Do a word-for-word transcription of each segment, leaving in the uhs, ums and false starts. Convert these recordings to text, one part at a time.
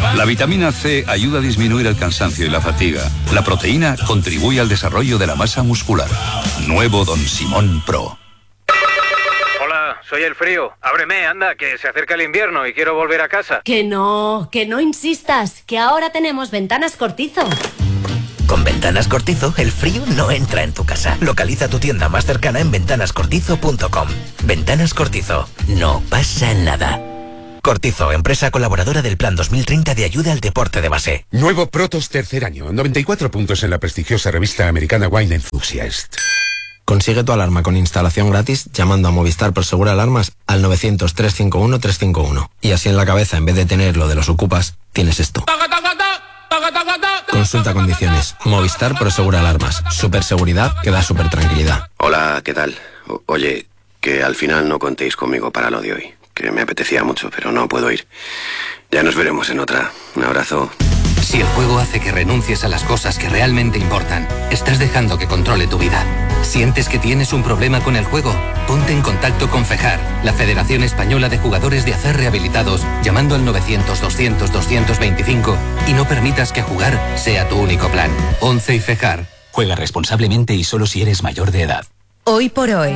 La vitamina C ayuda a disminuir el cansancio y la fatiga. La proteína contribuye al desarrollo de la masa muscular. Nuevo Don Simón Pro. Hola, soy el frío. Ábreme, anda, que se acerca el invierno y quiero volver a casa. Que no, que no insistas, que ahora tenemos Ventanas Cortizo. Con Ventanas Cortizo, el frío no entra en tu casa. Localiza tu tienda más cercana en ventanas cortizo punto com. Ventanas Cortizo. No pasa nada. Cortizo, empresa colaboradora del Plan dos mil treinta de ayuda al deporte de base. Nuevo Protos tercer año. noventa y cuatro puntos en la prestigiosa revista americana Wine Enthusiast. Consigue tu alarma con instalación gratis llamando a Movistar Prosegur Alarmas al novecientos, trescientos cincuenta y uno, trescientos cincuenta y uno. Y así en la cabeza, en vez de tener lo de los ocupas, tienes esto. Consulta condiciones. Movistar Prosegur Alarmas. Super seguridad que da super tranquilidad. Hola, ¿qué tal? O- oye, que al final no contéis conmigo para lo de hoy. Que me apetecía mucho, pero no puedo ir. Ya nos veremos en otra. Un abrazo. Si el juego hace que renuncies a las cosas que realmente importan, estás dejando que controle tu vida. ¿Sientes que tienes un problema con el juego? Ponte en contacto con FEJAR, la Federación Española de Jugadores de Azar Rehabilitados, llamando al novecientos, doscientos, doscientos veinticinco y no permitas que jugar sea tu único plan. once y FEJAR. Juega responsablemente y solo si eres mayor de edad. Hoy por hoy,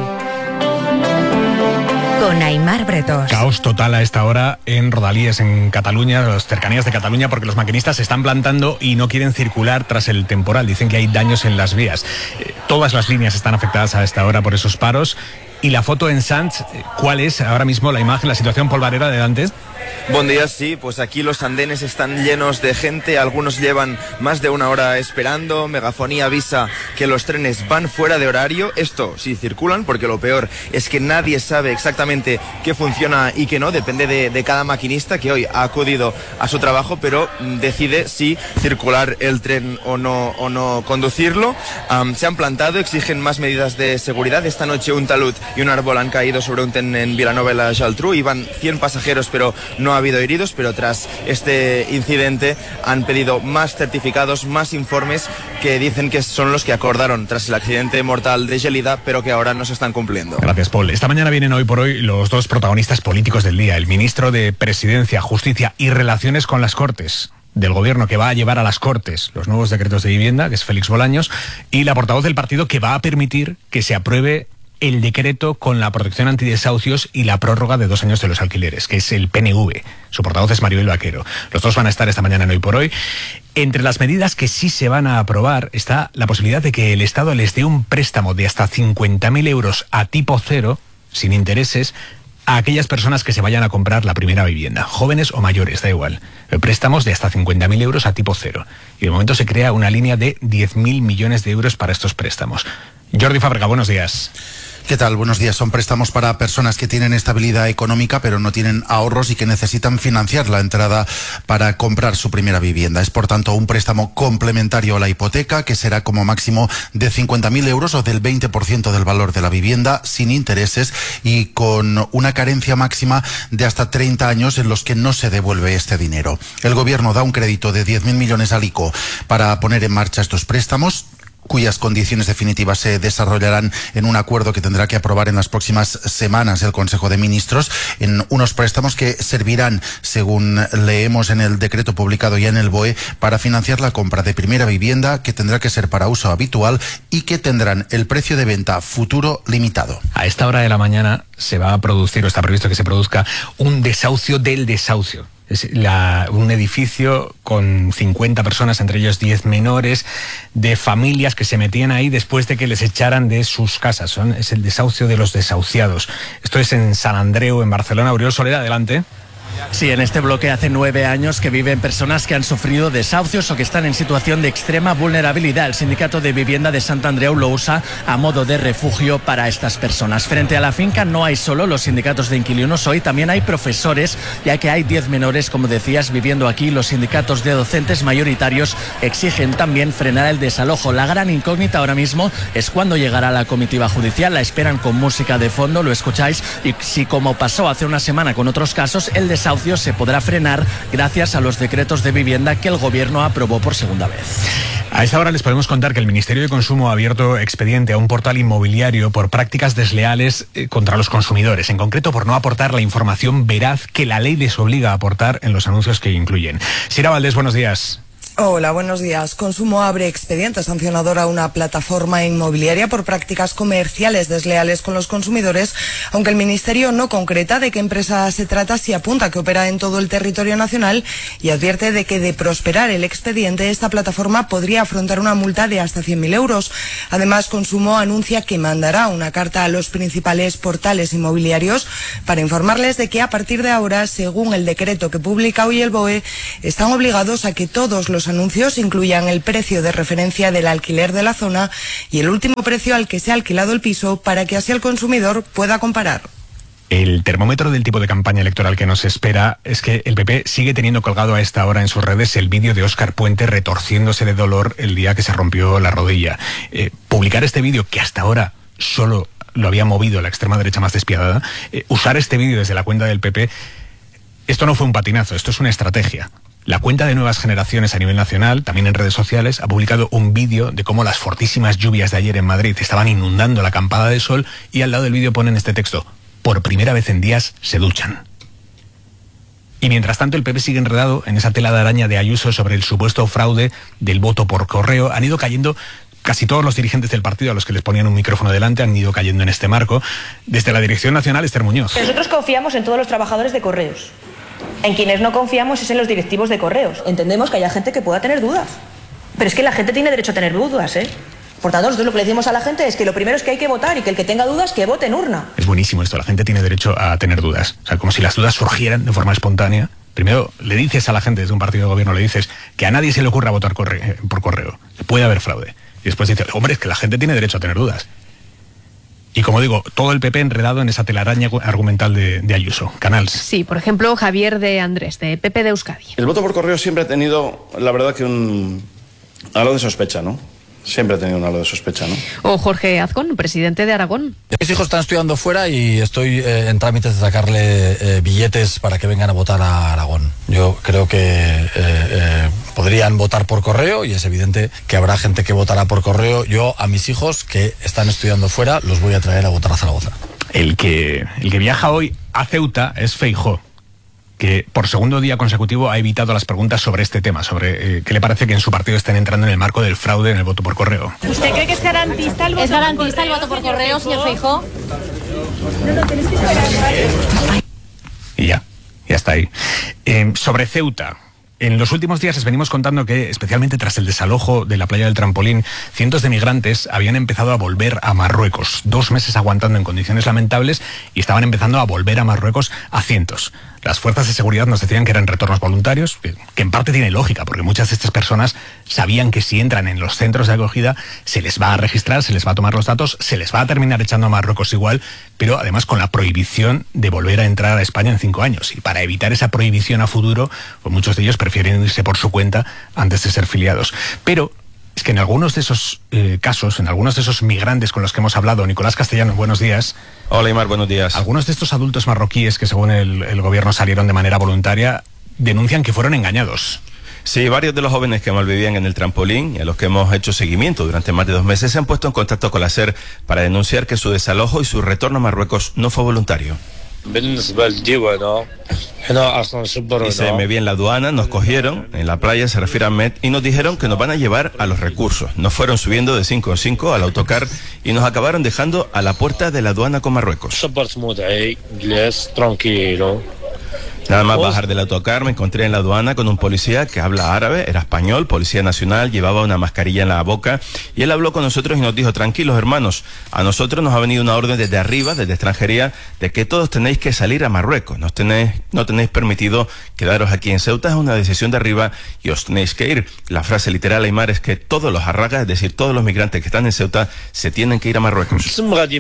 con Aimar Bretos. Caos total a esta hora en Rodalies, en Cataluña, las cercanías de Cataluña, porque los maquinistas se están plantando y no quieren circular tras el temporal. Dicen que hay daños en las vías. Eh, todas las líneas están afectadas a esta hora por esos paros. Y la foto en Sants, ¿cuál es ahora mismo la imagen, la situación polvarera? Adelante. Buen día, sí, pues aquí los andenes están llenos de gente, algunos llevan más de una hora esperando, Megafonía avisa que los trenes van fuera de horario, esto sí circulan, porque lo peor es que nadie sabe exactamente qué funciona y qué no, depende de, de cada maquinista que hoy ha acudido a su trabajo, pero decide si circular el tren o no, o no conducirlo. Um, se han plantado, exigen más medidas de seguridad. Esta noche un talud y un árbol han caído sobre un tren en Vilanova y la Geltrú, iban cien pasajeros, pero no ha habido heridos, pero tras este incidente han pedido más certificados, más informes que dicen que son los que acordaron tras el accidente mortal de Gelida, pero que ahora no se están cumpliendo. Gracias, Paul. Esta mañana vienen hoy por hoy los dos protagonistas políticos del día, el ministro de Presidencia, Justicia y Relaciones con las Cortes del Gobierno, que va a llevar a las Cortes los nuevos decretos de vivienda, que es Félix Bolaños, y la portavoz del partido que va a permitir que se apruebe el decreto con la protección antidesahucios y la prórroga de dos años de los alquileres, que es el P N V. Su portavoz es Maribel Vaquero. Los dos van a estar esta mañana en Hoy por Hoy. Entre las medidas que sí se van a aprobar está la posibilidad de que el Estado les dé un préstamo de hasta cincuenta mil euros a tipo cero, sin intereses, a aquellas personas que se vayan a comprar la primera vivienda, jóvenes o mayores, da igual. Préstamos de hasta cincuenta mil euros a tipo cero. Y de momento se crea una línea de diez mil millones de euros para estos préstamos. Jordi Fábrega, buenos días. ¿Qué tal? Buenos días. Son préstamos para personas que tienen estabilidad económica pero no tienen ahorros y que necesitan financiar la entrada para comprar su primera vivienda. Es por tanto un préstamo complementario a la hipoteca que será como máximo de cincuenta mil euros o del veinte por ciento del valor de la vivienda sin intereses y con una carencia máxima de hasta treinta años en los que no se devuelve este dinero. El gobierno da un crédito de diez mil millones al ICO para poner en marcha estos préstamos, cuyas condiciones definitivas se desarrollarán en un acuerdo que tendrá que aprobar en las próximas semanas el Consejo de Ministros, en unos préstamos que servirán, según leemos en el decreto publicado ya en el B O E, para financiar la compra de primera vivienda, que tendrá que ser para uso habitual y que tendrán el precio de venta futuro limitado. A esta hora de la mañana se va a producir, o está previsto que se produzca, un desahucio del desahucio. Es la, un edificio con cincuenta personas, entre ellos diez menores, de familias que se metían ahí después de que les echaran de sus casas. Son, es el desahucio de los desahuciados. Esto es en Sant Andreu, en Barcelona. Oriol Soler, adelante. Sí, en este bloque hace nueve años que viven personas que han sufrido desahucios o que están en situación de extrema vulnerabilidad. El Sindicato de Vivienda de Sant Andreu lo usa a modo de refugio para estas personas. Frente a la finca no hay solo los sindicatos de inquilinos hoy, también hay profesores, ya que hay diez menores, como decías, viviendo aquí. Los sindicatos de docentes mayoritarios exigen también frenar el desalojo. La gran incógnita ahora mismo es cuándo llegará la comitiva judicial. La esperan con música de fondo, lo escucháis, y si, como pasó hace una semana con otros casos, el desalojo desahucios se podrá frenar gracias a los decretos de vivienda que el Gobierno aprobó por segunda vez. A esta hora les podemos contar que el Ministerio de Consumo ha abierto expediente a un portal inmobiliario por prácticas desleales eh, contra los consumidores, en concreto por no aportar la información veraz que la ley les obliga a aportar en los anuncios que incluyen. Sira Valdés, buenos días. Hola, buenos días. Consumo abre expediente sancionador a una plataforma inmobiliaria por prácticas comerciales desleales con los consumidores, aunque el Ministerio no concreta de qué empresa se trata, si apunta que opera en todo el territorio nacional y advierte de que de prosperar el expediente, esta plataforma podría afrontar una multa de hasta cien mil euros. Además, Consumo anuncia que mandará una carta a los principales portales inmobiliarios para informarles de que a partir de ahora, según el decreto que publica hoy el B O E, están obligados a que todos los anuncios incluyan el precio de referencia del alquiler de la zona y el último precio al que se ha alquilado el piso para que así el consumidor pueda comparar. El termómetro del tipo de campaña electoral que nos espera es que el P P sigue teniendo colgado a esta hora en sus redes el vídeo de Óscar Puente retorciéndose de dolor el día que se rompió la rodilla. Eh, publicar este vídeo, que hasta ahora solo lo había movido la extrema derecha más despiadada, eh, usar este vídeo desde la cuenta del P P, esto no fue un patinazo, esto es una estrategia. La cuenta de Nuevas Generaciones a nivel nacional, también en redes sociales, ha publicado un vídeo de cómo las fortísimas lluvias de ayer en Madrid estaban inundando la acampada de sol y al lado del vídeo ponen este texto: por primera vez en días se duchan. Y mientras tanto el P P sigue enredado en esa tela de araña de Ayuso sobre el supuesto fraude del voto por correo. Han ido cayendo casi todos los dirigentes del partido a los que les ponían un micrófono delante, han ido cayendo en este marco. Desde la Dirección Nacional, Esther Muñoz. Nosotros confiamos en todos los trabajadores de correos. En quienes no confiamos es en los directivos de correos. Entendemos que haya gente que pueda tener dudas. Pero es que la gente tiene derecho a tener dudas, ¿eh? Por tanto, nosotros lo que le decimos a la gente es que lo primero es que hay que votar y que el que tenga dudas, que vote en urna. Es buenísimo esto, la gente tiene derecho a tener dudas. O sea, como si las dudas surgieran de forma espontánea. Primero, le dices a la gente desde un partido de gobierno, le dices que a nadie se le ocurra votar corre- por correo, que puede haber fraude. Y después dices, hombre, es que la gente tiene derecho a tener dudas. Y como digo, todo el P P enredado en esa telaraña argumental de, de Ayuso. Canals. Sí, por ejemplo, Javier de Andrés, de P P de Euskadi. El voto por correo siempre ha tenido, la verdad, que un halo de sospecha, ¿no? Siempre ha tenido un halo de sospecha, ¿no? O Jorge Azcón, presidente de Aragón. Mis hijos están estudiando fuera y estoy eh, en trámites de sacarle eh, billetes para que vengan a votar a Aragón. Yo creo que eh, eh, podrían votar por correo y es evidente que habrá gente que votará por correo. Yo a mis hijos que están estudiando fuera los voy a traer a votar a Zaragoza. El que, el que viaja hoy a Ceuta es Feijóo, que por segundo día consecutivo ha evitado las preguntas sobre este tema, sobre eh, qué le parece que en su partido estén entrando en el marco del fraude en el voto por correo. ¿Usted cree que es garantista el voto, ¿Es garantista el voto por correo, señor Feijóo? Y ya, ya está ahí. Eh, sobre Ceuta. En los últimos días les venimos contando que, especialmente tras el desalojo de la playa del Trampolín, cientos de migrantes habían empezado a volver a Marruecos. Dos meses aguantando en condiciones lamentables y estaban empezando a volver a Marruecos a cientos. Las fuerzas de seguridad nos decían que eran retornos voluntarios, que, que en parte tiene lógica, porque muchas de estas personas sabían que si entran en los centros de acogida se les va a registrar, se les va a tomar los datos, se les va a terminar echando a Marruecos igual, pero además con la prohibición de volver a entrar a España en cinco años. Y para evitar esa prohibición a futuro, pues muchos de ellos prefieren irse por su cuenta antes de ser filiados. Pero es que en algunos de esos eh, casos, en algunos de esos migrantes con los que hemos hablado, Nicolás Castellano, buenos días. Hola, Imar, buenos días. Algunos de estos adultos marroquíes que según el, el gobierno salieron de manera voluntaria, denuncian que fueron engañados. Sí, varios de los jóvenes que malvivían en el Trampolín y a los que hemos hecho seguimiento durante más de dos meses se han puesto en contacto con la SER para denunciar que su desalojo y su retorno a Marruecos no fue voluntario. Dice, me vi en la aduana, nos cogieron, en la playa se refiere a Med, y nos dijeron que nos van a llevar a los recursos. Nos fueron subiendo de cinco en cinco al autocar y nos acabaron dejando a la puerta de la aduana con Marruecos. Nada más bajar del autocar me encontré en la aduana con un policía que habla árabe, era español, policía nacional, llevaba una mascarilla en la boca y él habló con nosotros y nos dijo, tranquilos hermanos, a nosotros nos ha venido una orden desde arriba, desde extranjería, de que todos tenéis que salir a Marruecos, no tenéis, no tenéis permitido quedaros aquí en Ceuta, es una decisión de arriba y os tenéis que ir. La frase literal, Aymar, es que todos los arragas, es decir, todos los migrantes que están en Ceuta, se tienen que ir a Marruecos.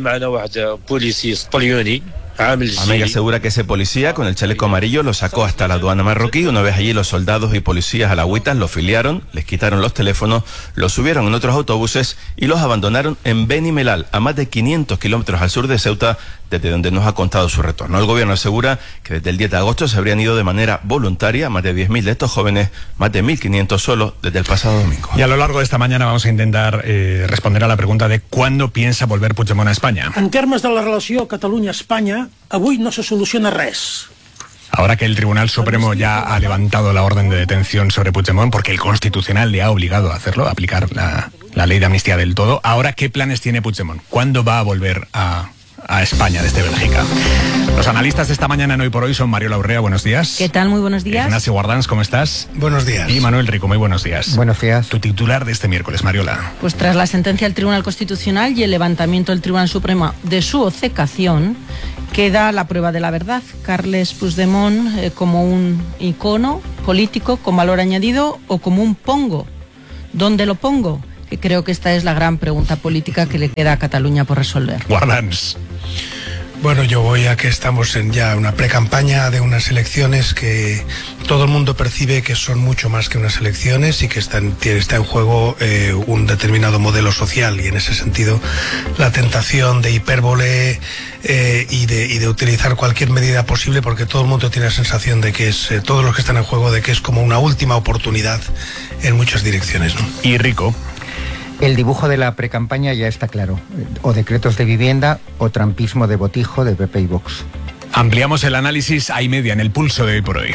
Amiga asegura que ese policía con el chaleco amarillo lo sacó hasta la aduana marroquí. Una vez allí los soldados y policías alagüitas lo filiaron, les quitaron los teléfonos, los subieron en otros autobuses y los abandonaron en Beni Mellal, a más de quinientos kilómetros al sur de Ceuta, desde donde nos ha contado su retorno. El gobierno asegura que desde el diez de agosto se habrían ido de manera voluntaria más de diez mil de estos jóvenes, más de mil quinientos solo desde el pasado domingo. Y a lo largo de esta mañana vamos a intentar eh, responder a la pregunta de ¿cuándo piensa volver Puigdemont a España? En termes de la relació Catalunya-Espanya, avui no se soluciona res. Ahora que el Tribunal Supremo ya ha levantado la orden de detención sobre Puigdemont, porque el Constitucional le ha obligado a hacerlo, a aplicar la, la ley de amnistía del todo, ahora ¿qué planes tiene Puigdemont? ¿Cuándo va a volver a, a España desde Bélgica? Los analistas de esta mañana en Hoy por Hoy son Mariola Urrea, buenos días. ¿Qué tal? Muy buenos días. Ignacio Guardans, ¿cómo estás? Buenos días. Y Manuel Rico, muy buenos días. Buenos días. Tu titular de este miércoles, Mariola. Pues tras la sentencia del Tribunal Constitucional y el levantamiento del Tribunal Supremo de su obcecación, queda la prueba de la verdad. Carles Puigdemont eh, como un icono político con valor añadido o como un pongo. ¿Dónde lo pongo? Que creo que esta es la gran pregunta política que le queda a Cataluña por resolver. Guardans. Bueno, yo voy a que estamos en ya una precampaña de unas elecciones que todo el mundo percibe que son mucho más que unas elecciones y que están, está en juego eh, un determinado modelo social, y en ese sentido la tentación de hipérbole eh, y, de, y de utilizar cualquier medida posible, porque todo el mundo tiene la sensación de que es, eh, todos los que están en juego, de que es como una última oportunidad en muchas direcciones, ¿no? Y Rico. El dibujo de la precampaña ya está claro. O decretos de vivienda o trampismo de botijo de P P y Vox. Ampliamos el análisis a y media en el pulso de Hoy por Hoy.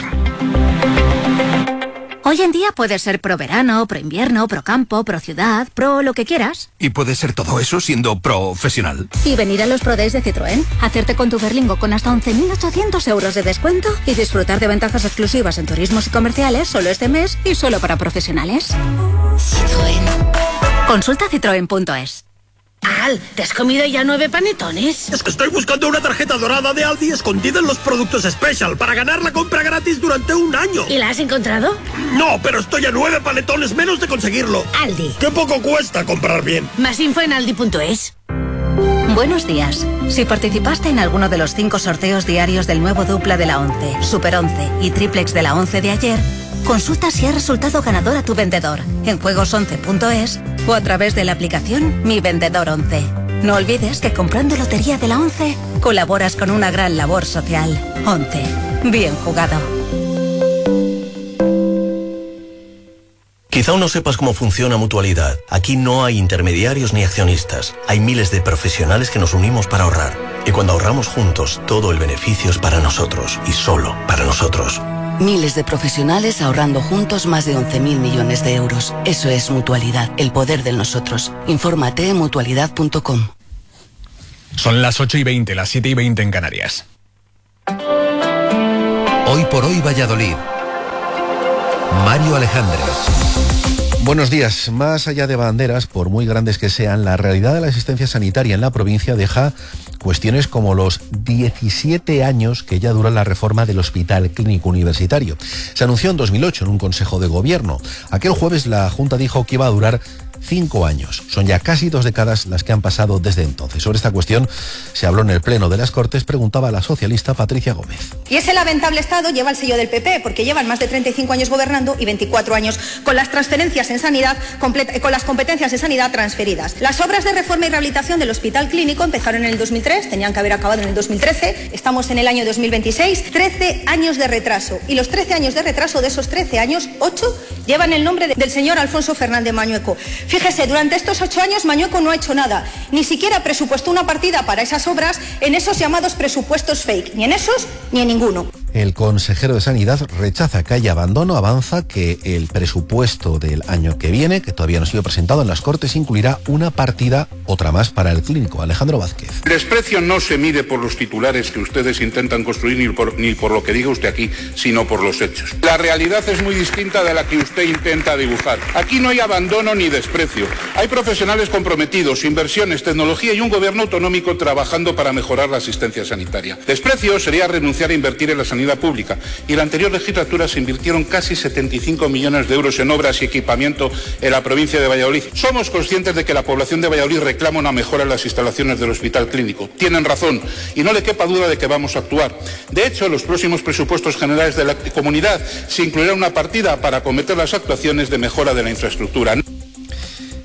Hoy en día puedes ser pro verano, pro invierno, pro campo, pro ciudad, pro lo que quieras. Y puedes ser todo eso siendo profesional. Y venir a los Pro Days de Citroën, hacerte con tu Berlingo con hasta once mil ochocientos euros de descuento y disfrutar de ventajas exclusivas en turismos y comerciales solo este mes y solo para profesionales. Citroën. Consulta citroen punto es. Al, ¿te has comido ya nueve panetones? Es que estoy buscando una tarjeta dorada de Aldi escondida en los productos Special para ganar la compra gratis durante un año. ¿Y la has encontrado? No, pero estoy a nueve panetones menos de conseguirlo. Aldi. ¡Qué poco cuesta comprar bien! Más info en aldi punto es. Buenos días. Si participaste en alguno de los cinco sorteos diarios del nuevo dupla de la once, Super once y Triplex de la once de ayer, consulta si ha resultado ganador a tu vendedor en juegos once punto es o a través de la aplicación Mi Vendedor once. No olvides que comprando Lotería de la once colaboras con una gran labor social. once. Bien jugado. Quizá aún no sepas cómo funciona Mutualidad. Aquí no hay intermediarios ni accionistas. Hay miles de profesionales que nos unimos para ahorrar. Y cuando ahorramos juntos, todo el beneficio es para nosotros y solo para nosotros. Miles de profesionales ahorrando juntos más de once mil millones de euros. Eso es Mutualidad, el poder del nosotros. Infórmate en mutualidad punto com. Son las ocho y veinte, las siete y veinte en Canarias. Hoy por Hoy Valladolid. Mario Alejandre. Buenos días. Más allá de banderas, por muy grandes que sean, la realidad de la asistencia sanitaria en la provincia deja cuestiones como los diecisiete años que ya dura la reforma del Hospital Clínico Universitario. Se anunció en dos mil ocho en un consejo de gobierno. Aquel jueves la Junta dijo que iba a durar cinco años. Son ya casi dos décadas las que han pasado desde entonces. Sobre esta cuestión se habló en el Pleno de las Cortes, preguntaba la socialista Patricia Gómez. Y ese lamentable Estado lleva el sello del P P, porque llevan más de treinta y cinco años gobernando y veinticuatro años con las transferencias en sanidad, con las competencias de sanidad transferidas. Las obras de reforma y rehabilitación del Hospital Clínico empezaron en el dos mil tres, tenían que haber acabado en el dos mil trece, estamos en el año dos mil veintiséis, trece años de retraso. Y los trece años de retraso, de esos trece años, ocho llevan el nombre de, del señor Alfonso Fernández Mañueco. Fíjese, durante estos ocho años Mañueco no ha hecho nada, ni siquiera presupuestó una partida para esas obras en esos llamados presupuestos fake, ni en esos ni en ninguno. El consejero de Sanidad rechaza que haya abandono, avanza que el presupuesto del año que viene, que todavía no ha sido presentado en las Cortes, incluirá una partida, otra más para el clínico. Alejandro Vázquez. El desprecio no se mide por los titulares que ustedes intentan construir ni por, ni por lo que diga usted aquí, sino por los hechos. La realidad es muy distinta de la que usted intenta dibujar. Aquí no hay abandono ni desprecio. Hay profesionales comprometidos, inversiones, tecnología y un gobierno autonómico trabajando para mejorar la asistencia sanitaria. Desprecio sería renunciar a invertir en la sanidad pública, y en la anterior legislatura se invirtieron casi setenta y cinco millones de euros en obras y equipamiento en la provincia de Valladolid. Somos conscientes de que la población de Valladolid reclama una mejora en las instalaciones del Hospital Clínico. Tienen razón y no le quepa duda de que vamos a actuar. De hecho, en los próximos presupuestos generales de la comunidad se incluirá una partida para acometer las actuaciones de mejora de la infraestructura.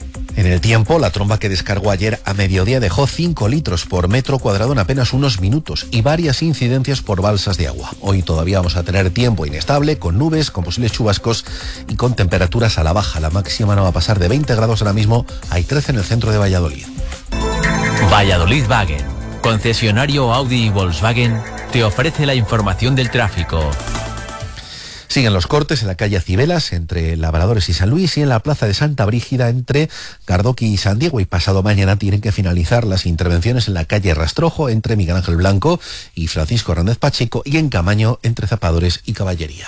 En el tiempo, la tromba que descargó ayer a mediodía dejó cinco litros por metro cuadrado en apenas unos minutos y varias incidencias por balsas de agua. Hoy todavía vamos a tener tiempo inestable, con nubes, con posibles chubascos y con temperaturas a la baja. La máxima no va a pasar de veinte grados ahora mismo, hay trece en el centro de Valladolid. Valladolid Wagen, concesionario Audi y Volkswagen, te ofrece la información del tráfico. Siguen los cortes en la calle Cibelas entre Labradores y San Luis y en la plaza de Santa Brígida entre Cardoqui y San Diego, y pasado mañana tienen que finalizar las intervenciones en la calle Rastrojo entre Miguel Ángel Blanco y Francisco Hernández Pacheco y en Camaño entre Zapadores y Caballería.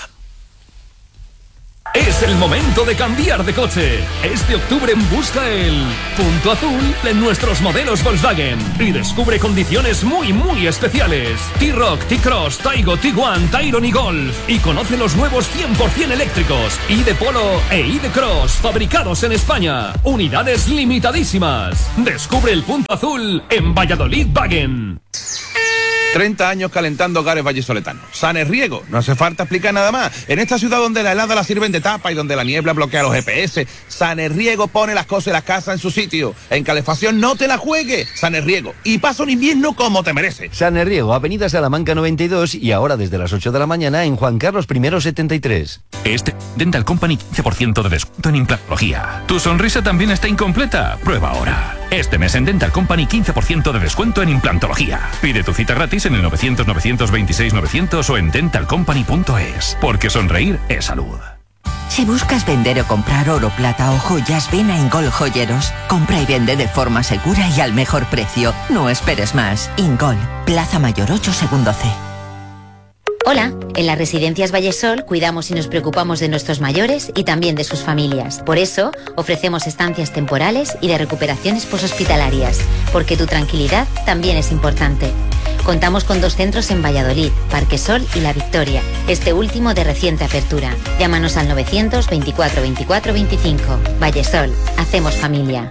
Es el momento de cambiar de coche. Este octubre busca el punto azul de nuestros modelos Volkswagen y descubre condiciones muy muy especiales. T-Roc, T-Cross, Taigo, Tiguan, Tayron y Golf. Y conoce los nuevos cien por ciento eléctricos i-D Polo e i-D Cross, fabricados en España. Unidades limitadísimas. Descubre el punto azul en Valladolid Wagen. treinta años calentando hogares vallisoletanos. Sanerriego, no hace falta explicar nada más. En esta ciudad donde la helada la sirven de tapa y donde la niebla bloquea los G P S, Sanerriego pone las cosas y las casas en su sitio. En calefacción no te la juegues, Sanerriego. Y pasa un invierno como te merece. Sanerriego, Avenida Salamanca noventa y dos y ahora desde las ocho de la mañana en Juan Carlos I setenta y tres. Este Dental Company quince por ciento de descuento en implantología. ¿Tu sonrisa también está incompleta? Prueba ahora. Este mes en Dental Company quince por ciento de descuento en implantología. Pide tu cita gratis en el novecientos, novecientos veintiséis, novecientos o en dental company punto es. Porque sonreír es salud. Si buscas vender o comprar oro, plata o joyas, ven a Ingol Joyeros. Compra y vende de forma segura y al mejor precio. No esperes más. Ingol, Plaza Mayor ocho, segundo C. Hola, en las Residencias Vallesol cuidamos y nos preocupamos de nuestros mayores y también de sus familias. Por eso, ofrecemos estancias temporales y de recuperaciones poshospitalarias, porque tu tranquilidad también es importante. Contamos con dos centros en Valladolid, Parque Sol y La Victoria, este último de reciente apertura. Llámanos al novecientos veinticuatro veinticuatro veinticinco. Vallesol, hacemos familia.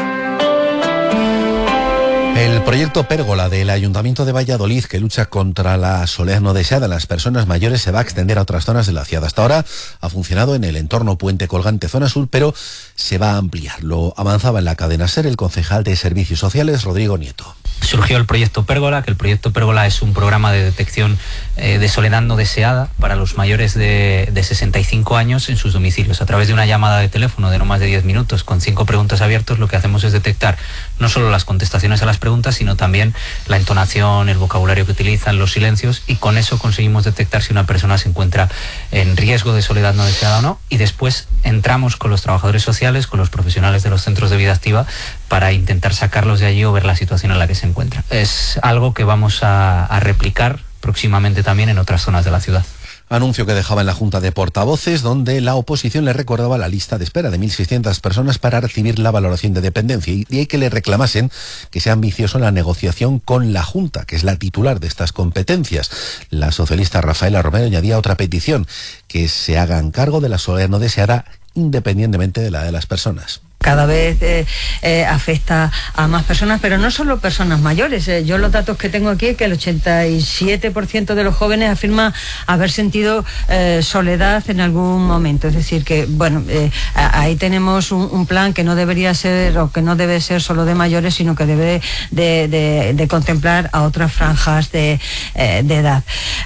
El proyecto Pérgola del Ayuntamiento de Valladolid, que lucha contra la soledad no deseada en las personas mayores, se va a extender a otras zonas de la ciudad. Hasta ahora ha funcionado en el entorno Puente Colgante, zona sur, pero se va a ampliar. Lo avanzaba en la cadena SER el concejal de Servicios Sociales, Rodrigo Nieto. Surgió el proyecto Pérgola, que el proyecto Pérgola es un programa de detección eh, de soledad no deseada para los mayores de, de sesenta y cinco años en sus domicilios. A través de una llamada de teléfono de no más de diez minutos con cinco preguntas abiertas, lo que hacemos es detectar no solo las contestaciones a las preguntas, sino también la entonación, el vocabulario que utilizan, los silencios, y con eso conseguimos detectar si una persona se encuentra en riesgo de soledad no deseada o no, y después entramos con los trabajadores sociales, con los profesionales de los centros de vida activa, para intentar sacarlos de allí o ver la situación en la que se encuentran. Es algo que vamos a, a replicar próximamente también en otras zonas de la ciudad. Anuncio que dejaba en la Junta de Portavoces, donde la oposición le recordaba la lista de espera de mil seiscientas personas para recibir la valoración de dependencia, y de ahí que le reclamasen que sea ambicioso en la negociación con la Junta, que es la titular de estas competencias. La socialista Rafaela Romero añadía otra petición, que se hagan cargo de la soledad no deseada independientemente de la de las personas. Cada vez eh, eh, afecta a más personas, pero no solo personas mayores. Eh, yo los datos que tengo aquí es que el ochenta y siete por ciento de los jóvenes afirma haber sentido eh, soledad en algún momento. Es decir, que bueno, eh, ahí tenemos un, un plan que no debería ser o que no debe ser solo de mayores, sino que debe de, de, de contemplar a otras franjas de, eh, de edad.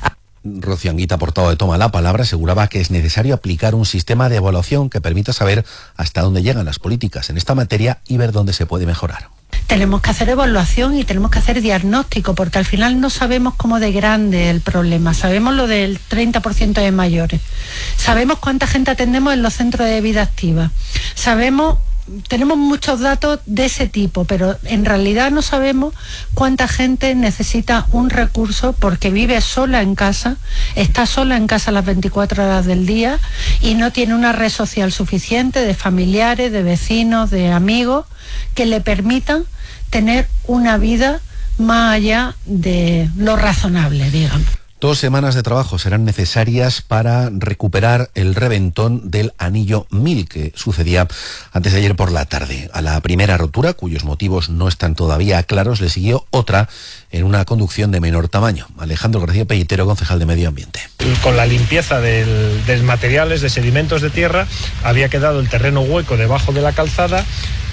Rocío Anguita, portavoz de Toma la Palabra, aseguraba que es necesario aplicar un sistema de evaluación que permita saber hasta dónde llegan las políticas en esta materia y ver dónde se puede mejorar. Tenemos que hacer evaluación y tenemos que hacer diagnóstico, porque al final no sabemos cómo de grande es el problema. Sabemos lo del treinta por ciento de mayores. Sabemos cuánta gente atendemos en los centros de vida activa. Sabemos... Tenemos muchos datos de ese tipo, pero en realidad no sabemos cuánta gente necesita un recurso porque vive sola en casa, está sola en casa las veinticuatro horas del día y no tiene una red social suficiente de familiares, de vecinos, de amigos que le permitan tener una vida más allá de lo razonable, digamos. Dos semanas de trabajo serán necesarias para recuperar el reventón del anillo mil que sucedía antes de ayer por la tarde. A la primera rotura, cuyos motivos no están todavía claros, le siguió otra en una conducción de menor tamaño. Alejandro García Pellitero, concejal de Medio Ambiente. Con la limpieza del, de materiales, de sedimentos de tierra, había quedado el terreno hueco debajo de la calzada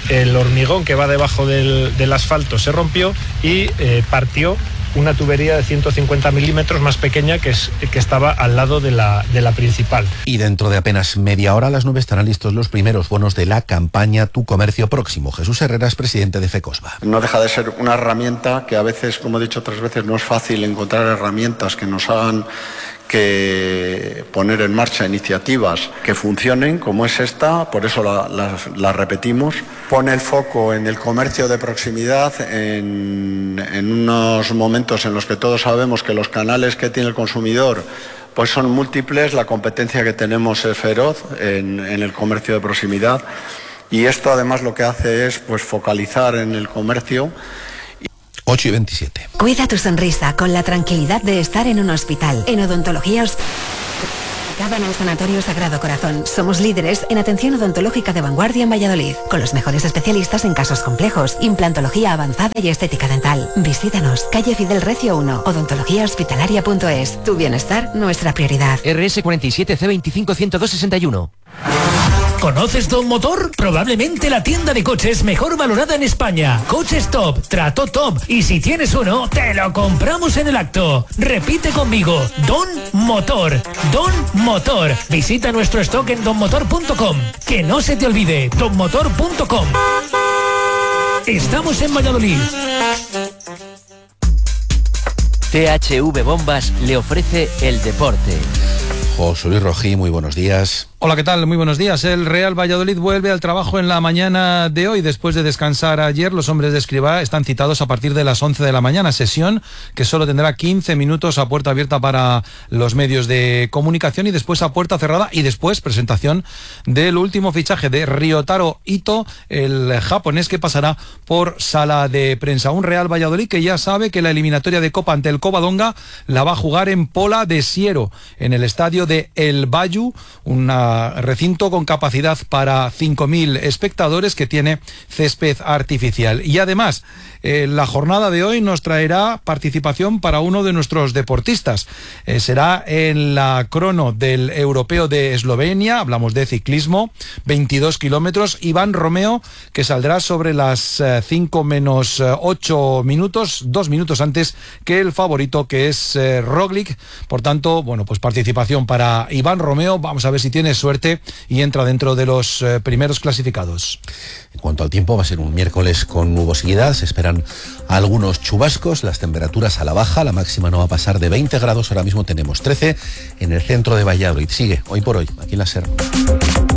el hormigón que va debajo del, del asfalto se rompió y eh, partió una tubería de ciento cincuenta milímetros más pequeña que, es, que estaba al lado de la, de la principal. Y dentro de apenas media hora a las nueve estarán listos los primeros bonos de la campaña Tu Comercio Próximo. Jesús Herreras, presidente de FECOSBA. No deja de ser una herramienta que a veces, como he dicho otras veces, no es fácil encontrar herramientas que nos hagan que poner en marcha iniciativas que funcionen, como es esta, por eso la, la, la repetimos. Pone el foco en el comercio de proximidad, en, en unos momentos en los que todos sabemos que los canales que tiene el consumidor pues son múltiples, la competencia que tenemos es feroz en, en el comercio de proximidad, y esto además lo que hace es pues focalizar en el comercio. ocho y veintisiete. Cuida tu sonrisa con la tranquilidad de estar en un hospital. En Odontología en el Sanatorio Sagrado Corazón. Somos líderes en atención odontológica de vanguardia en Valladolid, con los mejores especialistas en casos complejos, implantología avanzada y estética dental. Visítanos, calle Fidel Recio uno, odontología hospitalaria punto es. Tu bienestar, nuestra prioridad. R S cuarenta y siete C veinticinco ciento dos sesenta y uno. ¿Conoces Don Motor? Probablemente la tienda de coches mejor valorada en España. Coches top, trato top, y si tienes uno, te lo compramos en el acto. Repite conmigo, Don Motor. Don Motor. Visita nuestro stock en don motor punto com. Que no se te olvide, don motor punto com. Estamos en Valladolid. T H V Bombas le ofrece el deporte. José Luis Rojí, muy buenos días. Hola, ¿qué tal? Muy buenos días. El Real Valladolid vuelve al trabajo en la mañana de hoy. Después de descansar ayer, los hombres de Escribá están citados a partir de las once de la mañana. Sesión que solo tendrá quince minutos a puerta abierta para los medios de comunicación, y después a puerta cerrada, y después presentación del último fichaje de Ryotaro Ito, el japonés, que pasará por sala de prensa. Un Real Valladolid que ya sabe que la eliminatoria de Copa ante el Covadonga la va a jugar en Pola de Siero, en el estadio de El Bayu, una recinto con capacidad para cinco mil espectadores que tiene césped artificial. Y además, eh, la jornada de hoy nos traerá participación para uno de nuestros deportistas. Eh, será en la crono del Europeo de Eslovenia, hablamos de ciclismo, veintidós kilómetros, Iván Romeo, que saldrá sobre las eh, cinco menos ocho minutos, dos minutos antes que el favorito, que es eh, Roglic. Por tanto, bueno, pues participación para Iván Romeo. Vamos a ver si tiene suerte y entra dentro de los eh, primeros clasificados. En cuanto al tiempo, va a ser un miércoles con nubosidad, se esperan algunos chubascos, las temperaturas a la baja, la máxima no va a pasar de veinte grados, ahora mismo tenemos trece en el centro de Valladolid. Sigue hoy por hoy, aquí en la SER.